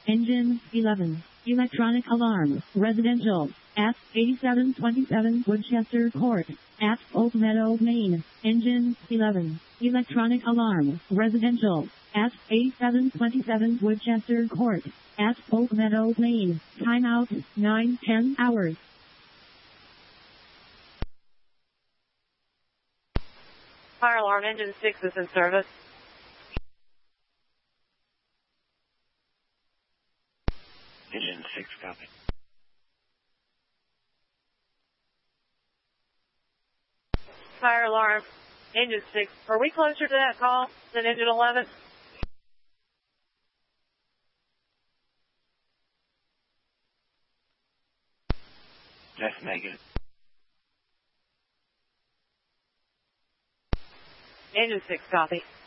Engine 11. Electronic alarm. Residential. At 8727 Woodchester Court. At Oak Meadow, Maine. Engine 11. Electronic alarm. Residential. At 8727 Woodchester Court. At Oak Meadow, Maine. Timeout 9:10 hours. Fire alarm engine 6 is in service. Engine 6, copy. Fire alarm engine 6. Are we closer to that call than engine 11? That's negative. Engine 6, copy.